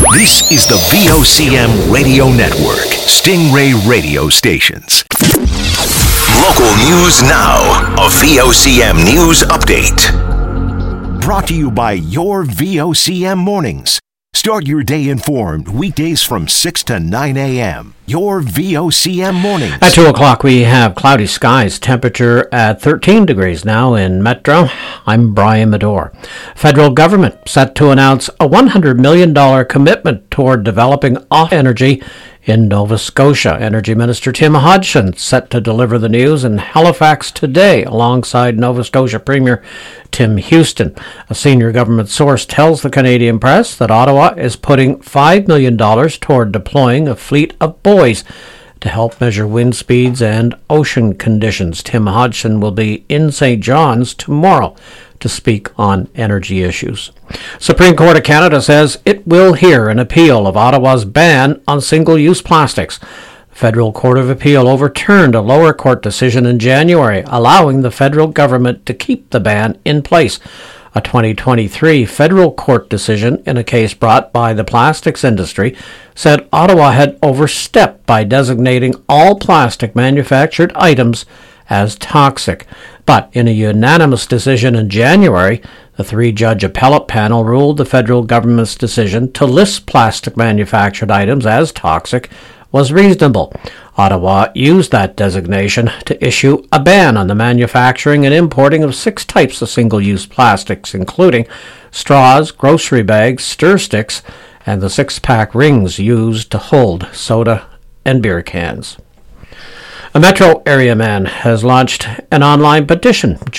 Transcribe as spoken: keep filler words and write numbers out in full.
This is the V O C M Radio Network, Stingray Radio Stations. Local news now, a V O C M News Update. Brought to you by your V O C M Mornings. Start your day informed weekdays from six to nine a.m. Your V O C M Mornings. At two o'clock, we have cloudy skies. Temperature at thirteen degrees now in Metro. I'm Brian Medore. Federal government set to announce a one hundred million dollars commitment toward developing off energy in Nova Scotia. Energy Minister Tim Hodgson set to deliver the news in Halifax today alongside Nova Scotia Premier Tim Houston. A senior government source tells the Canadian Press that Ottawa is putting five million dollars toward deploying a fleet of buoys to help measure wind speeds and ocean conditions. Tim Hodgson will be in Saint John's tomorrow to speak on energy issues. Supreme Court of Canada says it will hear an appeal of Ottawa's ban on single-use plastics. The Federal Court of Appeal overturned a lower court decision in January, allowing the federal government to keep the ban in place. A twenty twenty-three federal court decision in a case brought by the plastics industry said Ottawa had overstepped by designating all plastic manufactured items as toxic. But in a unanimous decision in January, the three-judge appellate panel ruled the federal government's decision to list plastic manufactured items as toxic was reasonable. Ottawa used that designation to issue a ban on the manufacturing and importing of six types of single-use plastics, including straws, grocery bags, stir sticks, and the six-pack rings used to hold soda and beer cans. A metro area man has launched an online petition